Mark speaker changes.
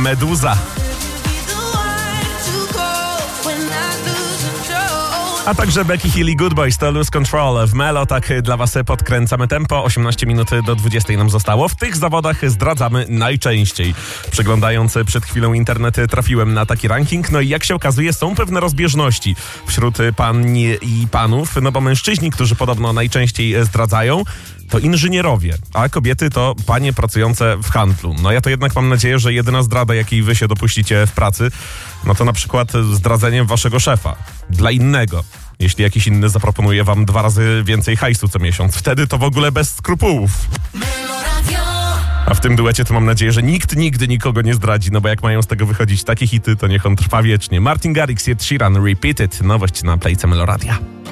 Speaker 1: Meduza. A także Becky Hill i Good Boys to Lose Control. W Melo tak dla was podkręcamy tempo. 18 minut do 20 nam zostało. W tych zawodach zdradzamy najczęściej. Przeglądając przed chwilą internet, trafiłem na taki ranking. No i jak się okazuje, są pewne rozbieżności wśród pań i panów. No bo mężczyźni, którzy podobno najczęściej zdradzają, to inżynierowie, a kobiety to panie pracujące w handlu. No ja to jednak mam nadzieję, że jedyna zdrada, jakiej wy się dopuścicie w pracy, no to na przykład zdradzeniem waszego szefa dla innego. Jeśli jakiś inny zaproponuje wam 2 razy więcej hajsu co miesiąc. Wtedy to w ogóle bez skrupułów. A w tym duecie to mam nadzieję, że nikt nigdy nikogo nie zdradzi, no bo jak mają z tego wychodzić takie hity, to niech on trwa wiecznie. Martin Garrix, Ed Sheeran, Repeat It. Nowość na Playce Meloradia.